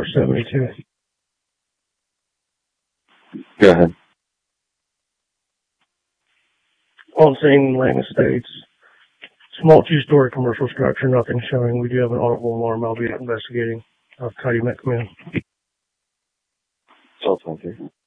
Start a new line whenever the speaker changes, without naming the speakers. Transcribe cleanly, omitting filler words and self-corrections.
472.
Go ahead.
On scene, Lang Estates. Small two-story commercial structure, nothing showing. We do have an audible alarm I'll be investigating. I'll have Cuddy Met come in.
Oh, thank you.